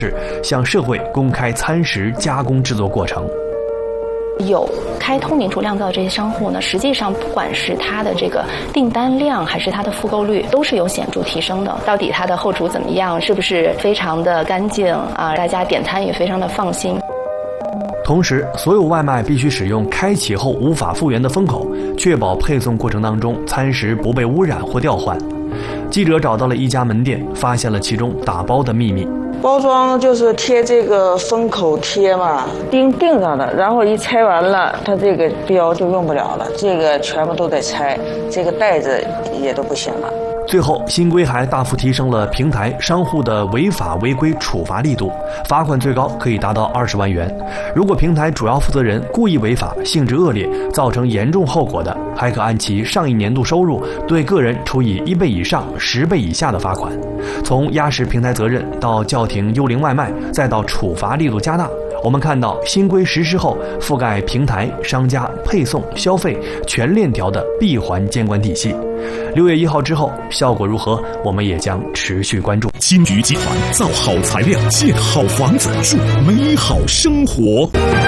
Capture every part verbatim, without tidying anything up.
向社会公开餐食加工制作过程。 有开通明厨酿造这些商户呢，实际上不管是它的这个订单量还是它的复购率，都是有显著提升的。到底它的后厨怎么样，是不是非常的干净啊？大家点餐也非常的放心。 同时，所有外卖必须使用开启后无法复原的封口，确保配送过程当中餐食不被污染或调换。记者找到了一家门店，发现了其中打包的秘密。 包装就是贴这个封口贴嘛，钉钉上的，然后一拆完了，它这个标就用不了了，这个全部都得拆，这个袋子也都不行了。 最后，新规还大幅提升了平台商户的违法违规处罚力度，罚款最高可以达到二十万元。如果平台主要负责人故意违法、性质恶劣、造成严重后果的，还可按其上一年度收入对个人处以一倍以上十倍以下的罚款。从压实平台责任到叫停幽灵外卖，再到处罚力度加大，我们看到新规实施后覆盖平台、商家、配送、消费全链条的闭环监管体系。六月一号之后效果如何，我们也将持续关注。 金桔集团造好材料，建好房子，筑美好生活。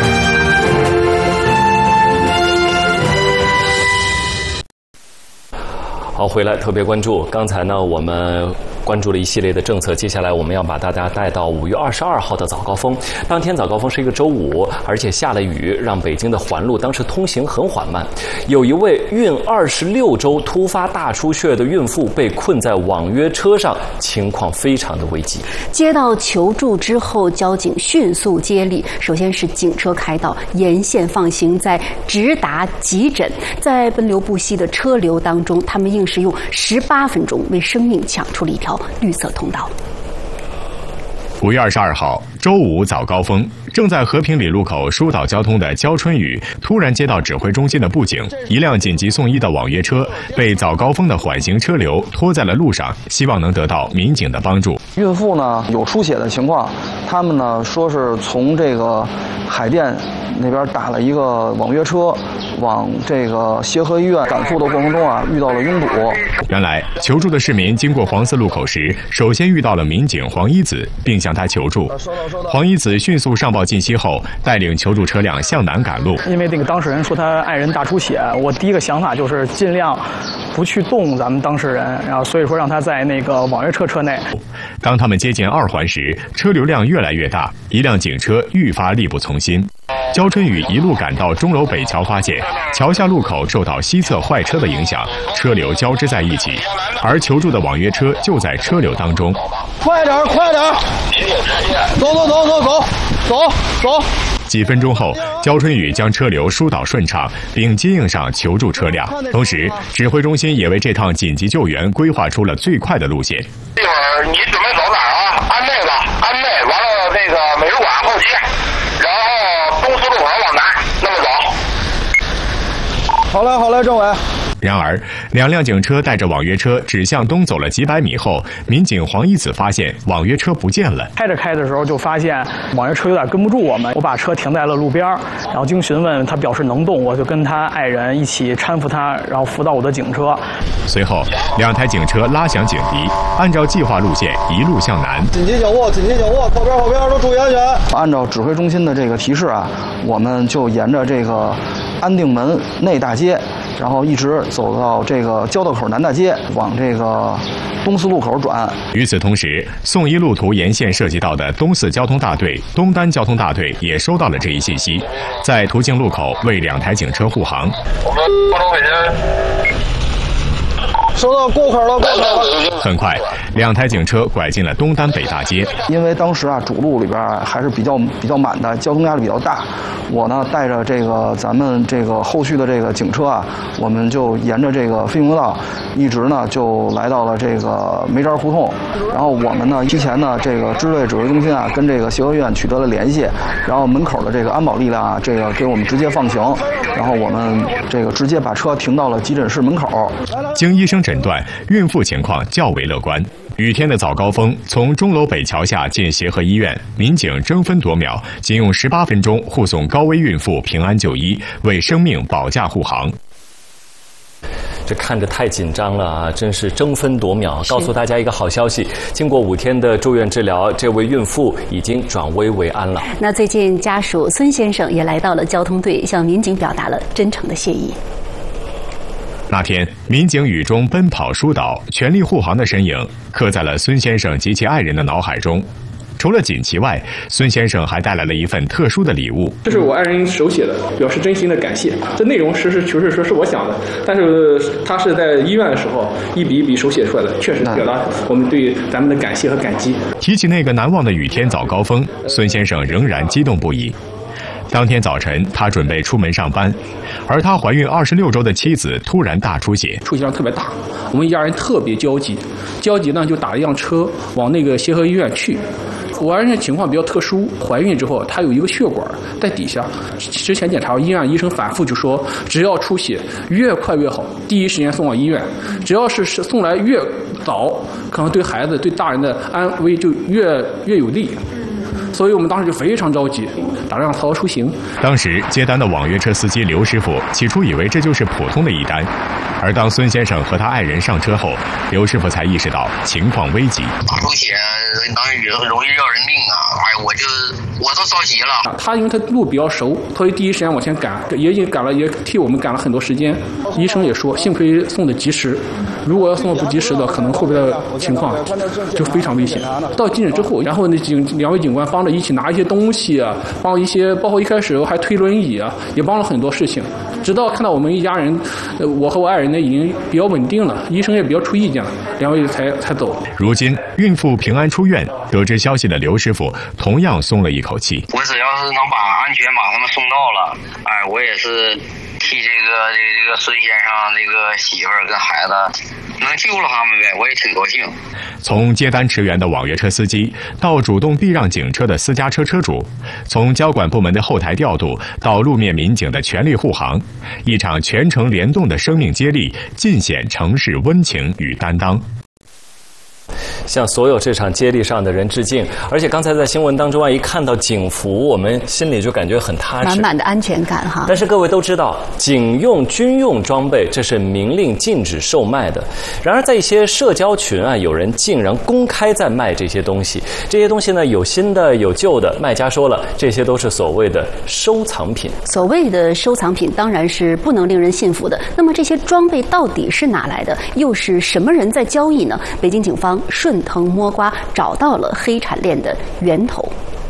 好，回来特别关注。刚才呢，我们关注了一系列的政策，接下来我们要把大家带到五月二十二号的早高峰。当天早高峰是一个周五，而且下了雨，让北京的环路当时通行很缓慢。有一位孕二十六周突发大出血的孕妇被困在网约车上，情况非常的危急。 接到求助之后，交警迅速接力，首先是警车开道，沿线放行，再直达急诊。在奔流不息的车流当中，他们硬是用十八分钟为生命抢出了一条绿色通道。 五月二十二号，周五早高峰，正在和平里路口疏导交通的焦春雨突然接到指挥中心的布警，一辆紧急送医的网约车被早高峰的缓行车流拖在了路上，希望能得到民警的帮助。 孕妇呢有出血的情况，他们呢说是从这个海淀那边打了一个网约车，往这个协和医院赶赴的过程中啊，遇到了拥堵。 原来求助的市民经过黄寺路口时，首先遇到了民警黄一子，并向他求助。黄一子迅速上报信息后，带领求助车辆向南赶路。 因为这个当事人说他爱人大出血，我第一个想法就是尽量不去动咱们当事人，然后所以说让他在那个网约车车内。 当他们接近二环时，车流量越来越大，一辆警车愈发力不从心。焦春雨一路赶到钟楼北桥，发现桥下路口受到西侧坏车的影响，车流交织在一起，而求助的网约车就在车流当中。 快点，快点！走走走走走走走！ 几分钟后，焦春雨将车流疏导顺畅，并接应上求助车辆。同时，指挥中心也为这趟紧急救援规划出了最快的路线。 一会儿你准备走哪儿啊？安内吧，安内，完了那个美术馆后期，然后东四路口往南，那么走。 好嘞，好嘞，政委。 然而，两辆警车带着网约车指向东走了几百米后，民警黄一子发现网约车不见了。 开着开的时候就发现网约车有点跟不住我们，我把车停在了路边，然后经询问他表示能动，我就跟他爱人一起搀扶他，然后扶到我的警车。 随后，两台警车拉响警笛，按照计划路线一路向南。 紧急小握，紧急小握，靠边靠边，都注意安全。按照指挥中心的这个提示啊，我们就沿着这个安定门内大街，然后一直走到这个交道口南大街，往这个东四路口转。 与此同时，送医路途沿线涉及到的东四交通大队、东单交通大队也收到了这一信息，在途径路口为两台警车护航。 我们广州北京。 收到，过口了，过口了。 很快，两台警车拐进了东单北大街。 因为当时啊，主路里边还是比较比较满的，交通压力比较大。我呢，带着这个咱们这个后续的这个警车啊，我们就沿着这个飞行道，一直呢就来到了这个梅渣胡同。然后我们呢，提前呢，这个支队指挥中心啊，跟这个协和医院取得了联系，然后门口的这个安保力量啊，这个给我们直接放行，然后我们这个直接把车停到了急诊室门口。 经医生诊断，孕妇情况较为乐观。雨天的早高峰，从钟楼北桥下进协和医院，民警争分夺秒，仅用十八分钟护送高危孕妇平安就医，为生命保驾护航。 这看着太紧张了啊，真是争分夺秒。告诉大家一个好消息，经过五天的住院治疗，这位孕妇已经转危为安了。 那最近家属孙先生也来到了交通队，向民警表达了真诚的谢意。 那天，民警雨中奔跑疏导、全力护航的身影，刻在了孙先生及其爱人的脑海中。除了锦旗外，孙先生还带来了一份特殊的礼物。 这是我爱人手写的，表示真心的感谢。这内容实事求是说是我想的，但是他是在医院的时候一笔一笔手写出来的，确实表达我们对咱们的感谢和感激。 提起那个难忘的雨天早高峰，孙先生仍然激动不已。当天早晨，他准备出门上班，而他怀孕二十六周的妻子突然大出血， 出血量特别大，我们一家人特别焦急，焦急呢就打了一辆车往那个协和医院去。我爱人情况比较特殊，怀孕之后她有一个血管在底下，之前检查医院医生反复就说，只要出血越快越好，第一时间送到医院，只要是送来越早，可能对孩子对大人的安危就越越有利。所以我们当时就非常着急，打算操出行。 当时接单的网约车司机刘师傅起初以为这就是普通的一单，而当孙先生和他爱人上车后，刘师傅才意识到情况危急。 大出血能容易要人命啊！哎，我就我都着急了。 他因为他路比较熟，所以第一时间往前赶，也已经赶了，也替我们赶了很多时间。医生也说，幸亏送的及时，如果要送的不及时的，可能后边的情况就非常危险。到急诊之后，然后那警两位警官帮着一起拿一些东西啊，帮一些，包括一开始还推轮椅啊，也帮了很多事情。直到看到我们一家人，呃，我和我爱人呢已经比较稳定了，医生也比较出意见了，两位才才走。 如今孕妇平安出院，得知消息的刘师傅同样松了一口气。 我只要是能把安全把他们送到了，哎，我也是替这个这个这个孙先生这个媳妇儿跟孩子能救了他们呗，我也挺高兴。 从接单驰援的网约车司机，到主动避让警车的私家车车主，从交管部门的后台调度到路面民警的全力护航，一场全程联动的生命接力，尽显城市温情与担当。 向所有这场接力上的人致敬。而且刚才在新闻当中啊，一看到警服，我们心里就感觉很踏实， 满满的安全感哈。 但是各位都知道，警用、军用装备这是明令禁止售卖的。然而在一些社交群啊，有人竟然公开在卖这些东西。这些东西呢，有新的，有旧的。卖家说了，这些都是所谓的收藏品。 所谓的收藏品当然是不能令人信服的。那么这些装备到底是哪来的？又是什么人在交易呢？北京警方顺藤摸瓜找到了黑产链的源头。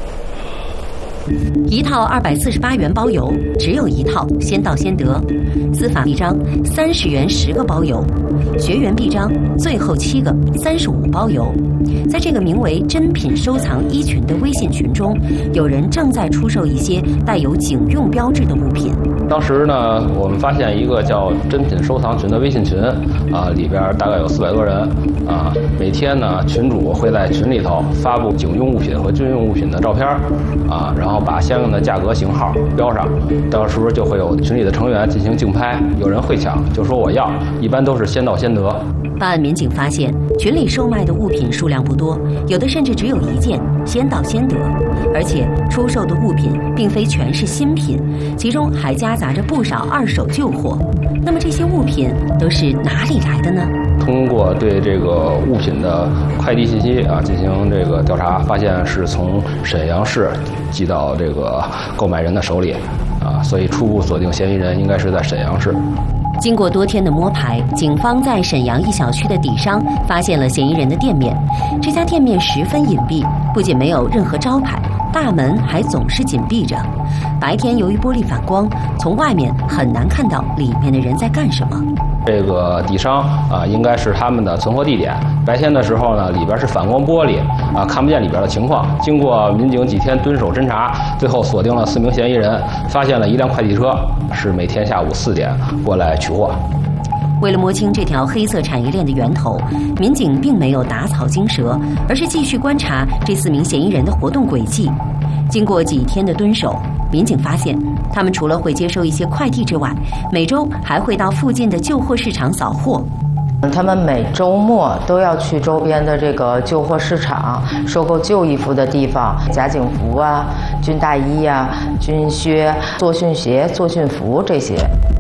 一套二百四十八元包邮，只有一套，先到先得。司法臂章三十元十个包邮，学员臂章最后七个三十五包邮。在这个名为“珍品收藏一群”的微信群中，有人正在出售一些带有警用标志的物品。 当时呢，我们发现一个叫“珍品收藏群”的微信群，啊，里边大概有四百多人，啊，每天呢，群主会在群里头发布警用物品和军用物品的照片，啊，然后把相应的价格型号标上，到时候就会有群里的成员进行竞拍，有人会抢，就说我要，一般都是先到先得。 办案民警发现，群里售卖的物品数量不多，有的甚至只有一件，先到先得。而且出售的物品并非全是新品，其中还夹杂着不少二手旧货。那么这些物品都是哪里来的呢？ 通过对这个物品的快递信息啊进行这个调查，发现是从沈阳市寄到这个购买人的手里，啊，所以初步锁定嫌疑人应该是在沈阳市。 经过多天的摸排，警方在沈阳一小区的底商发现了嫌疑人的店面。这家店面十分隐蔽，不仅没有任何招牌，大门还总是紧闭着。白天由于玻璃反光，从外面很难看到里面的人在干什么。 这个底商啊，应该是他们的存货地点。白天的时候呢，里边是反光玻璃啊，看不见里边的情况。经过民警几天蹲守侦查，最后锁定了四名嫌疑人，发现了一辆快递车，是每天下午四点过来取货。 为了摸清这条黑色产业链的源头，民警并没有打草惊蛇，而是继续观察这四名嫌疑人的活动轨迹。经过几天的蹲守，民警发现，他们除了会接收一些快递之外，每周还会到附近的旧货市场扫货。 他们每周末都要去周边的这个旧货市场收购旧衣服的地方，假警服啊、军大衣啊、军靴、作训鞋、作训服这些。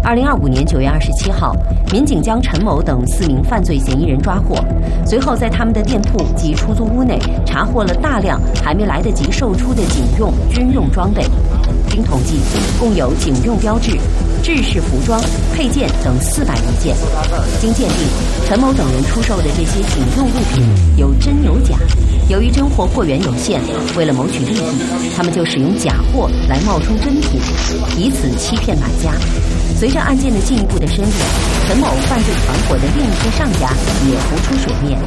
二零二五年九月二十七号，民警将陈某等四名犯罪嫌疑人抓获。随后，在他们的店铺及出租屋内查获了大量还没来得及售出的警用、军用装备。经统计，共有警用标志、制式服装、配件等四百余件。经鉴定，陈某等人出售的这些警用物品有真有假。由于真货货源有限，为了谋取利益，他们就使用假货来冒充真品，以此欺骗买家。随着案件的进一步的深入，陈某犯罪团伙的另一些上家也浮出水面。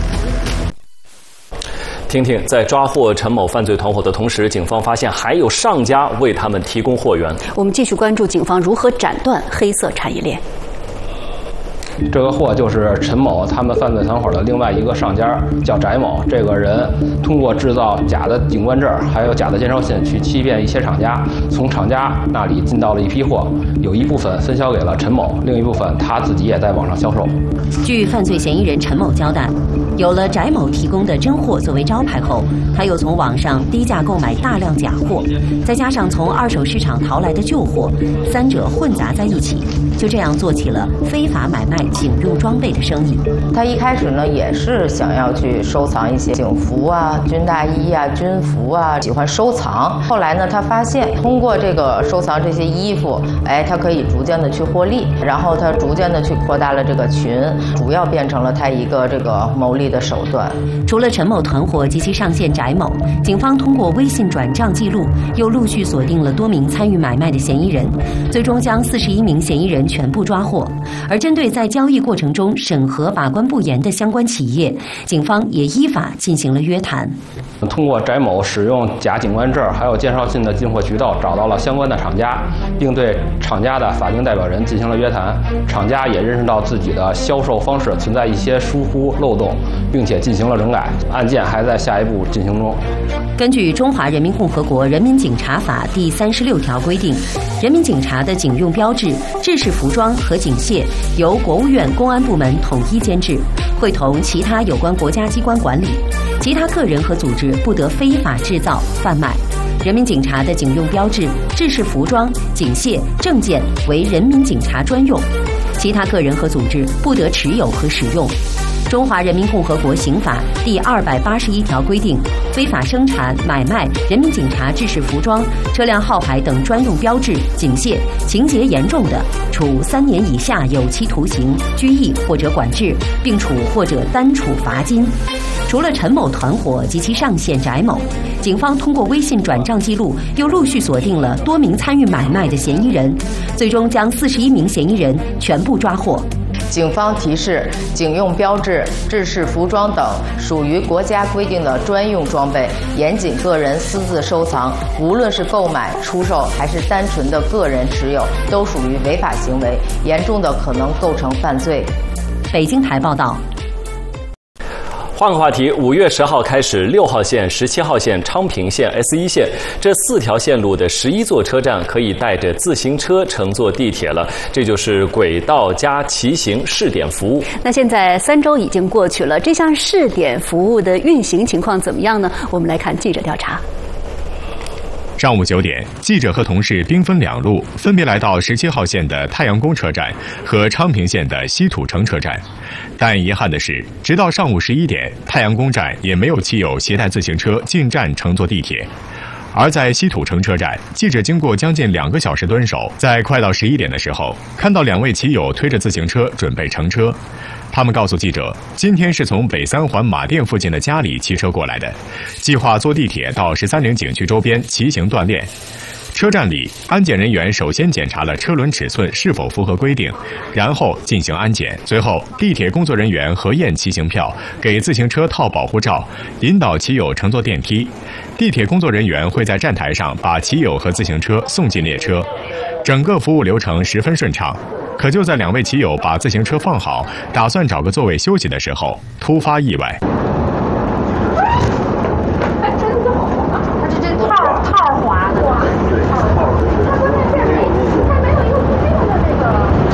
听听，在抓获陈某犯罪团伙的同时，警方发现还有上家为他们提供货源。 我们继续关注警方如何斩断黑色产业链。 这个货就是陈某他们犯罪团伙的另外一个上家，叫翟某。这个人通过制造假的警官证还有假的介绍信，去欺骗一些厂家，从厂家那里进到了一批货，有一部分分销给了陈某，另一部分他自己也在网上销售。 据犯罪嫌疑人陈某交代，有了翟某提供的真货作为招牌后，他又从网上低价购买大量假货，再加上从二手市场淘来的旧货，三者混杂在一起，就这样做起了非法买卖警用装备的生意。 他一开始呢也是想要去收藏一些警服啊、军大衣啊、军服啊，喜欢收藏。后来呢，他发现通过这个收藏这些衣服，哎，他可以逐渐的去获利，然后他逐渐的去扩大了这个群，主要变成了他一个这个牟利的手段。 除了陈某团伙及其上线翟某，警方通过微信转账记录，又陆续锁定了多名参与买卖的嫌疑人，最终将四十一名嫌疑人全部抓获。而针对在交易过程中审核把关不严的相关企业，警方也依法进行了约谈。 通过翟某使用假警官证还有介绍信的进货渠道，找到了相关的厂家，并对厂家的法定代表人进行了约谈。厂家也认识到自己的销售方式存在一些疏忽漏洞，并且进行了整改。案件还在下一步进行中。 根据《中华人民共和国人民警察法》第三十六条规定，人民警察的警用标志、制式服装和警械由国务院公安部门统一监制，会同其他有关国家机关管理。其他个人和组织不得非法制造、贩卖。人民警察的警用标志、制式服装、警械、证件为人民警察专用，其他个人和组织不得持有和使用。中华人民共和国刑法第二百八十一条规定，非法生产、买卖人民警察制式服装、车辆号牌等专用标志、警械，情节严重的，处三年以下有期徒刑、拘役或者管制，并处或者单处罚金。除了陈某团伙及其上线翟某，警方通过微信转账记录，又陆续锁定了多名参与买卖的嫌疑人，最终将四十一名嫌疑人全部抓获。 警方提示，警用标志、制式服装等属于国家规定的专用装备，严禁个人私自收藏，无论是购买、出售还是单纯的个人持有，都属于违法行为，严重的可能构成犯罪。 北京台报道。 换个话题，五月十号开始，六号线、十七号线、昌平线、S 一线这四条线路的十一座车站可以带着自行车乘坐地铁了，这就是轨道加骑行试点服务。 那现在三周已经过去了，这项试点服务的运行情况怎么样呢？我们来看记者调查。 上午九点，记者和同事兵分两路，分别来到十七号线的太阳宫车站和昌平线的西土城车站。但遗憾的是，直到上午十一点，太阳宫站也没有骑友携带自行车进站乘坐地铁。而在西土城车站，记者经过将近两个小时蹲守，在快到十一点的时候，看到两位骑友推着自行车准备乘车。他们告诉记者，今天是从北三环马店附近的家里骑车过来的，计划坐地铁到十三陵景区周边骑行锻炼。车站里，安检人员首先检查了车轮尺寸是否符合规定，然后进行安检。随后，地铁工作人员核验骑行票，给自行车套保护罩，引导骑友乘坐电梯。地铁工作人员会在站台上把骑友和自行车送进列车。整个服务流程十分顺畅。可就在两位骑友把自行车放好，打算找个座位休息的时候，突发意外。 哎，真的滑！它这这套套滑的，哇，套。它关键是没，它没有一个固定的这个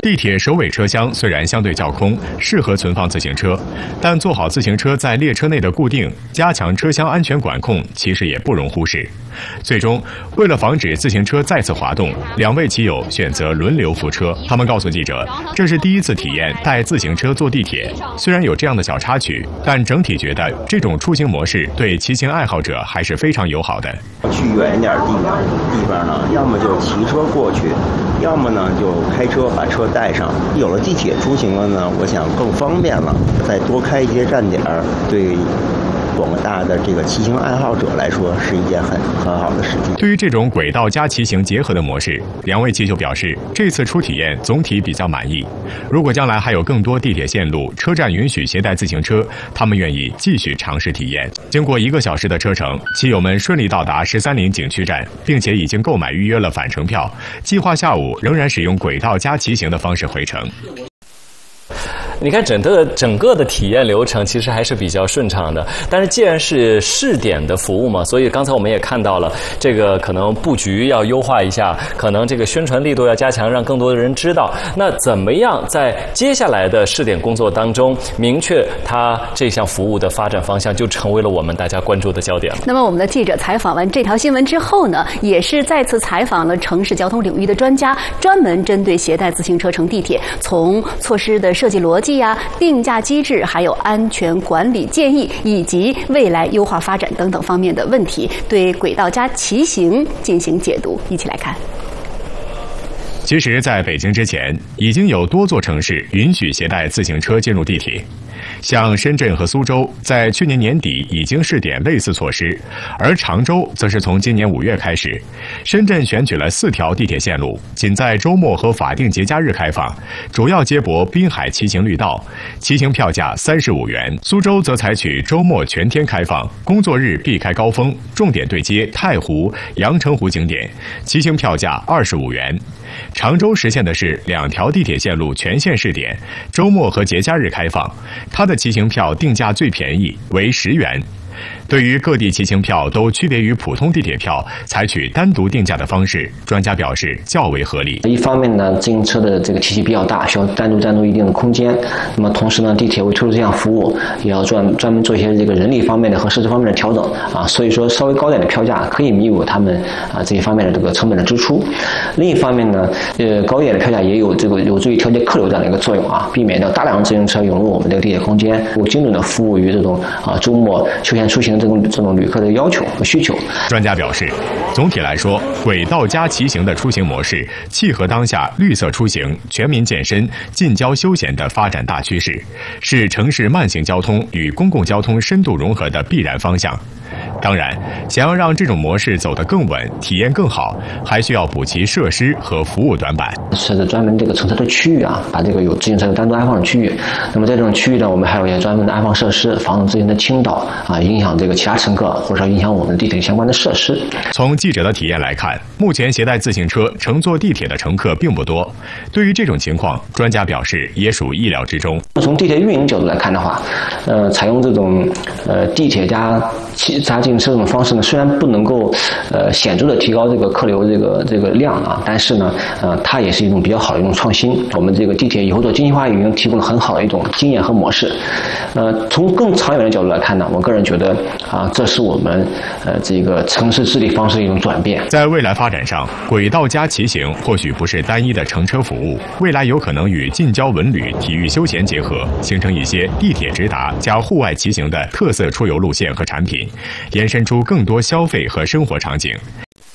地铁首尾车厢虽然相对较空，适合存放自行车，但做好自行车在列车内的固定，加强车厢安全管控，其实也不容忽视。最终，为了防止自行车再次滑动，两位骑友选择轮流扶车。他们告诉记者，这是第一次体验带自行车坐地铁，虽然有这样的小插曲，但整体觉得这种出行模式对骑行爱好者还是非常友好的。 去远一点的地方地方呢，要么就骑车过去，要么呢就开车把车带上。有了地铁出行了呢，我想更方便了，再多开一些站点，对广大的这个骑行爱好者来说是一件很很好的事情。 对于这种轨道加骑行结合的模式，两位骑手表示，这次初体验总体比较满意。如果将来还有更多地铁线路、车站允许携带自行车，他们愿意继续尝试体验。经过一个小时的车程，骑友们顺利到达十三陵景区站，并且已经购买预约了返程票，计划下午仍然使用轨道加骑行的方式回程。 你看整个整个的体验流程其实还是比较顺畅的，但是既然是试点的服务嘛，所以刚才我们也看到了，这个可能布局要优化一下，可能这个宣传力度要加强，让更多的人知道。那怎么样在接下来的试点工作当中明确它这项服务的发展方向，就成为了我们大家关注的焦点了。 那么我们的记者采访完这条新闻之后呢，也是再次采访了城市交通领域的专家，专门针对携带自行车乘地铁，从措施的设计逻辑呀、定价机制，还有安全管理建议，以及未来优化发展等等方面的问题，对轨道加骑行进行解读。一起来看。 其实，在北京之前，已经有多座城市允许携带自行车进入地铁。像深圳和苏州在去年年底已经试点类似措施，而常州则是从今年五月开始。深圳选取了四条地铁线路，仅在周末和法定节假日开放，主要接驳滨海骑行绿道，骑行票价三十五元。苏州则采取周末全天开放，工作日避开高峰，重点对接太湖、阳澄湖景点，骑行票价二十五元。常州实现的是两条地铁线路全线试点，周末和节假日开放，它的骑行票定价最便宜为十元。对于各地骑行票都区别于普通地铁票，采取单独定价的方式，专家表示较为合理。 一方面呢，自行车的这个体积比较大，需要单独占住一定的空间。那么同时呢，地铁为推出这项服务，也要专专门做一些这个人力方面的和设置方面的调整啊。所以说，稍微高点的票价可以弥补他们啊这一方面的这个成本的支出。另一方面呢，呃，高一点的票价也有这个有助于调节客流这样的一个作用啊，避免掉大量的自行车涌入我们这个地铁空间，有精准的服务于这种啊周末休闲出行这种这种旅客的要求和需求。 专家表示，总体来说，轨道加骑行的出行模式契合当下绿色出行、全民健身、近郊休闲的发展大趋势，是城市慢行交通与公共交通深度融合的必然方向。当然，想要让这种模式走得更稳、体验更好，还需要补齐设施和服务短板。 设置专门这个乘车的区域啊，把这个有自行车单独安放的区域。那么在这种区域呢，我们还有一些专门的安放设施，防止自行车倾倒啊，影响这个其他乘客，或者说影响我们地铁相关的设施。 从记者的体验来看，目前携带自行车乘坐地铁的乘客并不多。对于这种情况，专家表示也属意料之中。 从地铁运营角度来看的话，呃，采用这种呃地铁加骑加自行车这种方式呢，虽然不能够呃显著的提高这个客流这个这个量啊，但是呢，呃，它也是一种比较好的一种创新。我们这个地铁以后做精细化运营提供了很好的一种经验和模式。呃，从更长远的角度来看呢，我个人觉得啊，这是我们呃这个城市治理方式的一种转变。 在未来发展上，轨道加骑行或许不是单一的乘车服务，未来有可能与近郊文旅、体育休闲结合，形成一些地铁直达加户外骑行的特色出游路线和产品，延伸出更多消费和生活场景。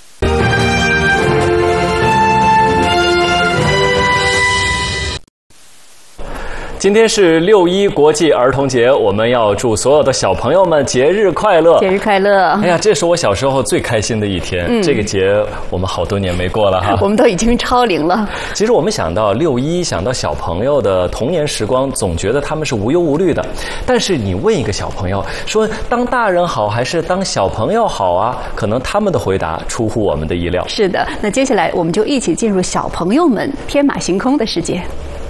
今天是六一国际儿童节，我们要祝所有的小朋友们节日快乐！ 节日快乐！ 哎呀，这是我小时候最开心的一天。嗯、这个节我们好多年没过了哈， 我们都已经超龄了。 其实我们想到六一，想到小朋友的童年时光，总觉得他们是无忧无虑的。但是你问一个小朋友说，当大人好还是当小朋友好啊？可能他们的回答出乎我们的意料。 是的，那接下来我们就一起进入小朋友们天马行空的世界。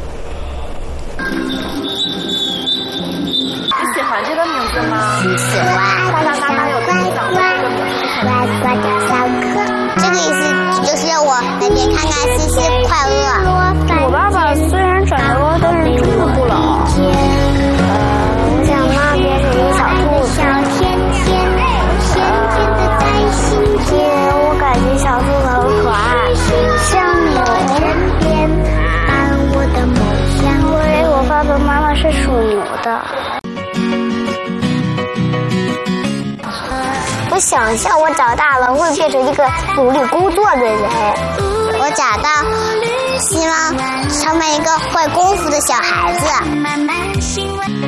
你喜欢这个名字吗？ 喜欢。 爸爸妈妈有跟你讲过这个名字吗？ 乖乖的上课。这个意思就是我每天开开心心快乐。 我爸爸虽的。我想象我长大了会变成一个努力工作的人。我长大希望成为一个会功夫的小孩子。